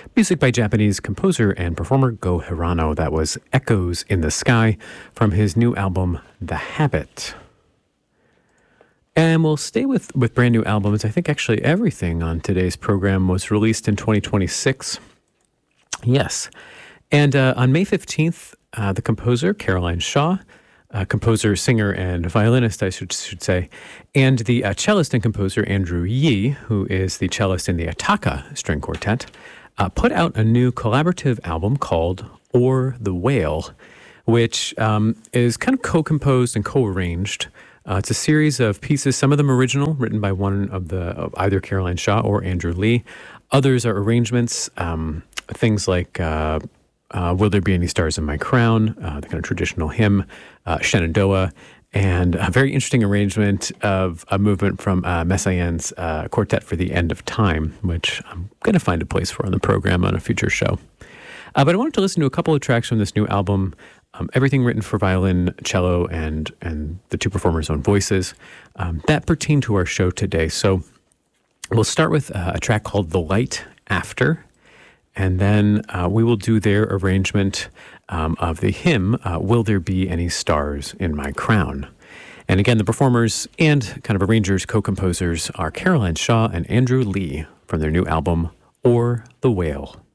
Music by Japanese composer and performer Go Hirano. That was Echoes in the Sky from his new album, The Habit. And we'll stay with brand new albums. I think actually everything on today's program was released in 2026. Yes. And on May 15th, the composer, Caroline Shaw, composer, singer, and violinist, I should say, and the cellist and composer, Andrew Yi, who is the cellist in the Ataka string quartet, put out a new collaborative album called Or the Whale, which is kind of co-composed and co-arranged. It's a series of pieces, some of them original, written by one of either Caroline Shaw or Andrew Lee. Others are arrangements, things like Will There Be Any Stars in My Crown, the kind of traditional hymn, Shenandoah, and a very interesting arrangement of a movement from Messiaen's Quartet for the End of Time, which I'm going to find a place for on the program on a future show. But I wanted to listen to a couple of tracks from this new album, everything written for violin, cello, and the two performers' own voices, that pertain to our show today. So we'll start with a track called The Light After, and then we will do their arrangement of the hymn, Will There Be Any Stars in My Crown? And again, the performers and kind of arrangers, co-composers are Caroline Shaw and Andrew Lee from their new album, Or the Whale.